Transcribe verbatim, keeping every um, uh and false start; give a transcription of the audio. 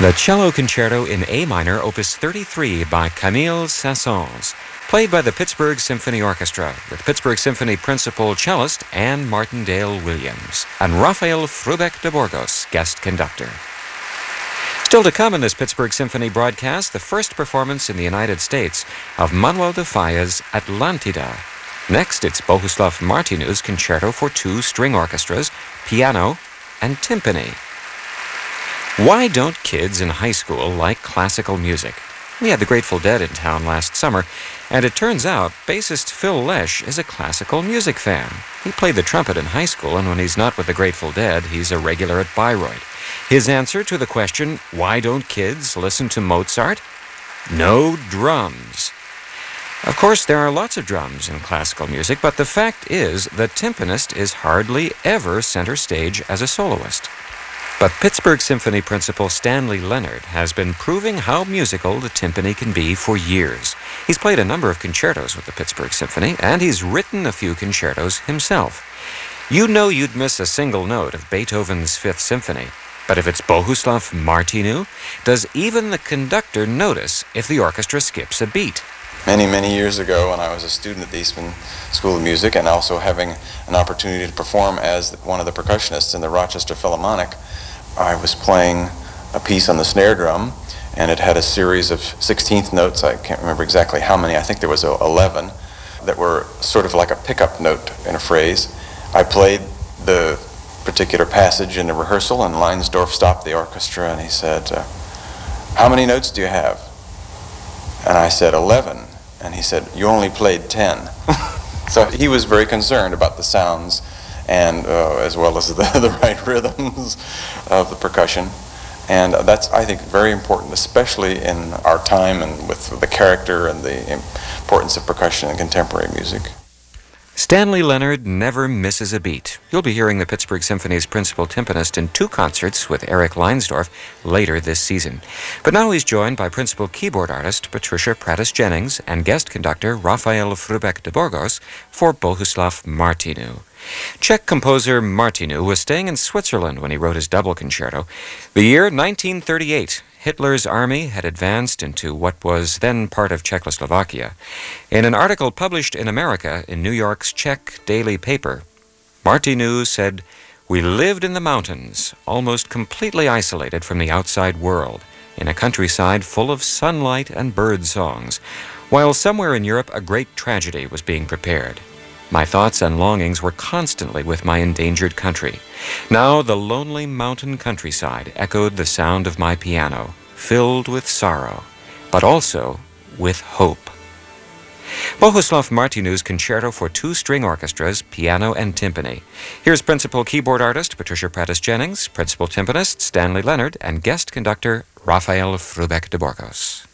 The Cello Concerto in A minor, opus thirty-three by Camille Saint-Saëns, played by the Pittsburgh Symphony Orchestra, with Pittsburgh Symphony principal cellist Anne Martindale Williams and Rafael Frubeck de Burgos, guest conductor. Still to come in this Pittsburgh Symphony broadcast, the first performance in the United States of Manuel de Falla's Atlantida. Next, it's Bohuslav Martinu's Concerto for Two String Orchestras, Piano, and Timpani. Why don't kids in high school like classical music? We had the Grateful Dead in town last summer, and it turns out bassist Phil Lesh is a classical music fan. He played the trumpet in high school, and when he's not with the Grateful Dead, he's a regular at Bayreuth. His answer to the question, why don't kids listen to Mozart? No drums. Of course, there are lots of drums in classical music, but the fact is the timpanist is hardly ever center stage as a soloist. But Pittsburgh Symphony principal Stanley Leonard has been proving how musical the timpani can be for years. He's played a number of concertos with the Pittsburgh Symphony, and he's written a few concertos himself. You know you'd miss a single note of Beethoven's Fifth Symphony, but if it's Bohuslav Martinu, does even the conductor notice if the orchestra skips a beat? Many, many years ago, when I was a student at the Eastman School of Music and also having an opportunity to perform as one of the percussionists in the Rochester Philharmonic, I was playing a piece on the snare drum, and it had a series of sixteenth notes. I can't remember exactly how many. I think there was eleven that were sort of like a pickup note in a phrase. I played the particular passage in the rehearsal, and Leinsdorf stopped the orchestra, and he said, uh, "How many notes do you have?" And I said, eleven. And he said, "You only played ten." So he was very concerned about the sounds and uh, as well as the, the right rhythms of the percussion. And that's, I think, very important, especially in our time and with the character and the importance of percussion in contemporary music. Stanley Leonard never misses a beat. You'll be hearing the Pittsburgh Symphony's principal timpanist in two concerts with Eric Leinsdorf later this season. But now he's joined by principal keyboard artist Patricia Prattis-Jennings and guest conductor Rafael Frubeck de Burgos for Bohuslav Martinu. Czech composer Martinu was staying in Switzerland when he wrote his double concerto. The year nineteen thirty-eight. Hitler's army had advanced into what was then part of Czechoslovakia. In an article published in America in New York's Czech daily paper, Martinu said, "We lived in the mountains, almost completely isolated from the outside world, in a countryside full of sunlight and bird songs, while somewhere in Europe a great tragedy was being prepared. My thoughts and longings were constantly with my endangered country. Now the lonely mountain countryside echoed the sound of my piano, filled with sorrow, but also with hope." Bohuslav Martinu's Concerto for Two String Orchestras, Piano and Timpani. Here's principal keyboard artist Patricia Prattis-Jennings, principal timpanist Stanley Leonard, and guest conductor Rafael Frubeck de Burgos.